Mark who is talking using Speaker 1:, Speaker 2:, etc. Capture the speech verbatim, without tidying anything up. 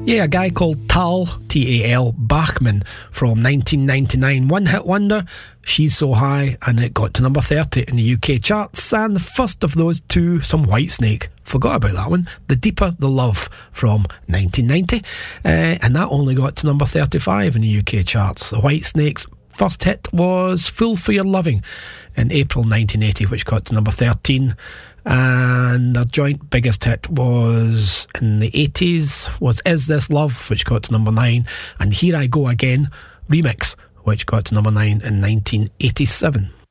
Speaker 1: Yeah, a guy called Tal, T A L, Bachman from nineteen ninety-nine. One hit wonder, She's So High, and it got to number thirty in the U K charts. And the first of those two, some Whitesnake. Forgot about that one. The Deeper the Love from nineteen ninety. Uh, and that only got to number thirty-five in the U K charts. The Whitesnake's first hit was Fool for Your Loving in April nineteen eighty, which got to number thirteen. And their joint biggest hit was in the eighties was Is This Love, which got to number nine, and Here I Go Again remix, which got to number nine in nineteen eighty-seven.